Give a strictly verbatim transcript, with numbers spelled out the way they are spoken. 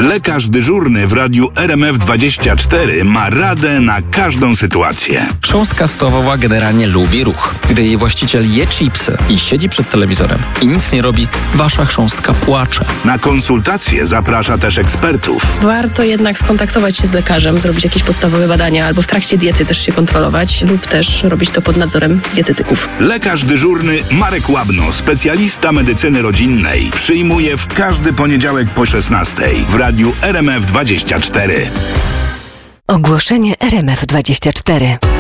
Lekarz dyżurny w radiu R M F dwadzieścia cztery ma radę na każdą sytuację. Chrząstka stołowa generalnie lubi ruch. Gdy jej właściciel je chipsy i siedzi przed telewizorem i nic nie robi, wasza chrząstka płacze. Na konsultacje zaprasza też ekspertów. Warto jednak skontaktować się z lekarzem, zrobić jakieś podstawowe badania albo w trakcie diety też się kontrolować lub też robić to pod nadzorem dietetyków. Lekarz dyżurny Marek Łabno, specjalista medycyny rodzinnej, przyjmuje w każdy poniedziałek po szesnastej w radiu R M F dwadzieścia cztery. Ogłoszenie R M F dwadzieścia cztery.